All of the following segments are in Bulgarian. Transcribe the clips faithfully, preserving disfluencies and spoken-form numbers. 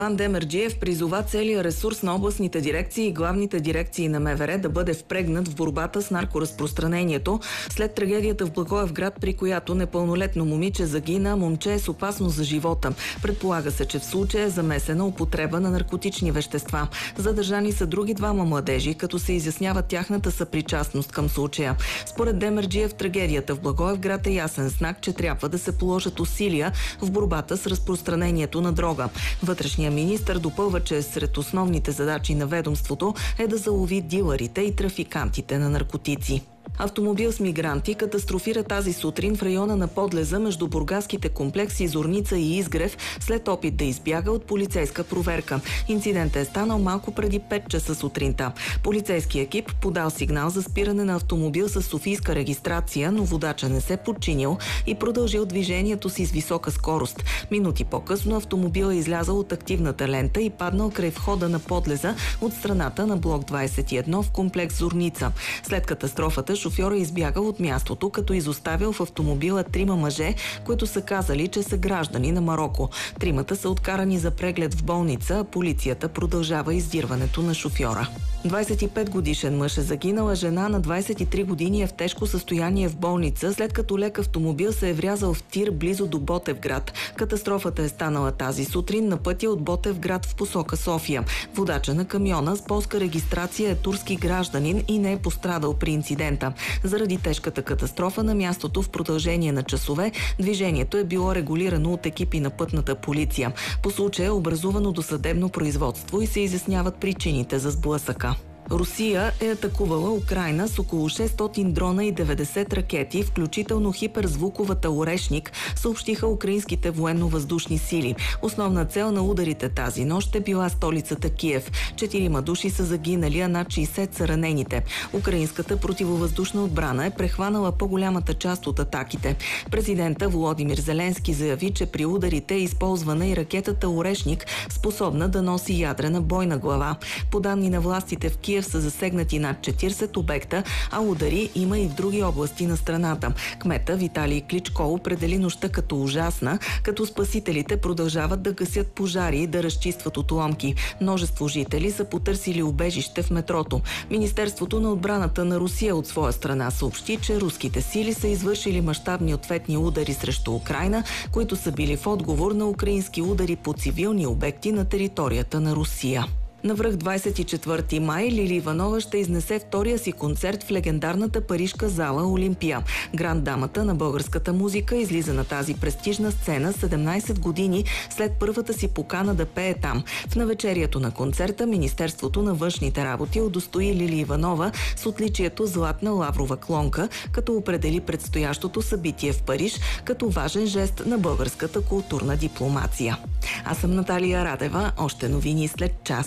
Иван Демерджиев призова целия ресурс на областните дирекции и главните дирекции на МВР да бъде впрегнат в борбата с наркоразпространението след трагедията в Благоевград, при която непълнолетно момиче загина, момче е с опасност за живота. Предполага се, че в случая е замесена употреба на наркотични вещества. Задържани са други двама младежи, като се изяснява тяхната съпричастност към случая. Според Демерджиев, трагедията в Благоевград е ясен знак, че трябва да се положат усилия в борбата с разпространението на дрога. Вътрешният министър допълва, че сред основните задачи на ведомството е да залови дилърите и трафикантите на наркотици. Автомобил с мигранти катастрофира тази сутрин в района на подлеза между бургаските комплекси Зорница и Изгрев след опит да избяга от полицейска проверка. Инцидентът е станал малко преди пет часа сутринта. Полицейски екип подал сигнал за спиране на автомобил с софийска регистрация, но водача не се подчинил и продължил движението си с висока скорост. Минути по-късно автомобил е излязъл от активната лента и паднал край входа на подлеза от страната на блок двадесет и едно в комплекс Зорница. След катастрофата шофьорът е избягал от мястото, като изоставил в автомобила трима мъже, които са казали, че са граждани на Мароко. Тримата са откарани за преглед в болница, а полицията продължава издирването на шофьора. двадесет и пет годишен мъж е загинала, жена на двадесет и три години е в тежко състояние в болница, след като лек автомобил се е врязал в тир близо до Ботевград. Катастрофата е станала тази сутрин на пътя от Ботевград в посока София. Водача на камиона с полска регистрация е турски гражданин и не е пострадал при инцидента. Заради тежката катастрофа на мястото в продължение на часове движението е било регулирано от екипи на пътната полиция. По случая е образувано досъдебно производство и се изясняват причините за сблъсъка. Русия е атакувала Украйна с около шестстотин дрона и деветдесет ракети, включително хиперзвуковата Орешник, съобщиха украинските военно-въздушни сили. Основна цел на ударите тази нощ е била столицата Киев. Четирима души са загинали, а над шейсет са ранените. Украинската противовъздушна отбрана е прехванала по-голямата част от атаките. Президента Володимир Зеленски заяви, че при ударите е използвана и ракетата Орешник, способна да носи ядрена бойна глава. По данни на властите в Киев са засегнати над четиридесет обекта, а удари има и в други области на страната. Кмета Виталий Кличко определи нощта като ужасна, като спасителите продължават да гасят пожари и да разчистват отломки. Множество жители са потърсили убежище в метрото. Министерството на отбраната на Русия от своя страна съобщи, че руските сили са извършили мащабни ответни удари срещу Украйна, които са били в отговор на украински удари по цивилни обекти на територията на Русия. Навръх двадесет и четвърти май Лили Иванова ще изнесе втория си концерт в легендарната парижка зала Олимпия. Гранд дамата на българската музика излиза на тази престижна сцена седемнадесет години след първата си покана да пее там. В навечерието на концерта Министерството на външните работи удостои Лили Иванова с отличието Златна лаврова клонка, като определи предстоящото събитие в Париж като важен жест на българската културна дипломация. Аз съм Наталия Радева. Още новини след час.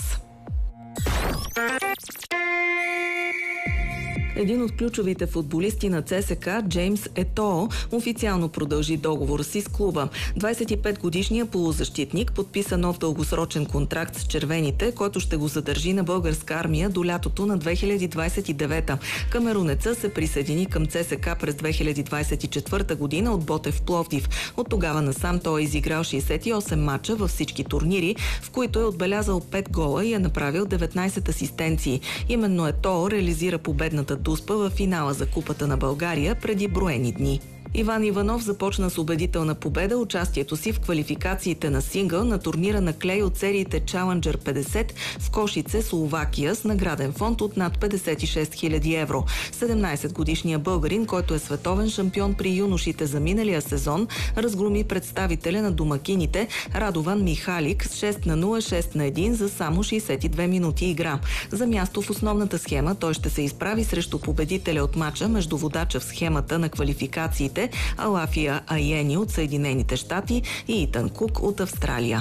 Един от ключовите футболисти на ЦСКА, Джеймс Етоо, официално продължи договор си с клуба. двадесет и пет годишният полузащитник подписа нов дългосрочен контракт с червените, който ще го задържи на българска армия до лятото на две хиляди двадесет и девета. Камерунеца се присъедини към ЦСКА през две хиляди двадесет и четвърта година от Ботев Пловдив. От тогава насам той е изиграл шейсет и осем мача във всички турнири, в които е отбелязал пет гола и е направил деветнадесет асистенции. Именно Етоо реализира победната дуспа във финала за Купата на България преди броени дни. Иван Иванов започна с убедителна победа участието си в квалификациите на сингъл на турнира на клей от сериите Challenger петдесет в Кошице, Словакия, с награден фонд от над петдесет и шест хиляди евро. седемнадесетгодишният българин, който е световен шампион при юношите за миналия сезон, разгроми представителя на домакините Радован Михалик с шест на нула, шест на едно за само шейсет и две минути игра. За място в основната схема той ще се изправи срещу победителя от мача между водача в схемата на квалификациите Алафия Айени от Съединените щати и Итан Кук от Австралия.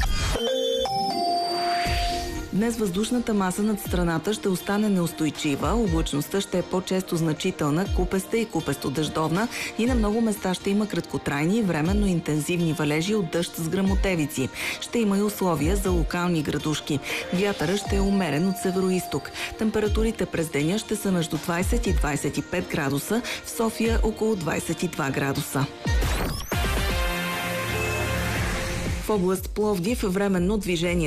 Днес въздушната маса над страната ще остане неустойчива, облачността ще е по-често значителна, купеста и купесто-дъждовна и на много места ще има краткотрайни и временно интензивни валежи от дъжд с гръмотевици. Ще има и условия за локални градушки. Вятърът ще е умерен от североизток. Температурите през деня ще са между двадесет и двадесет и пет градуса, в София около двадесет и два градуса. В област Пловдив временно движение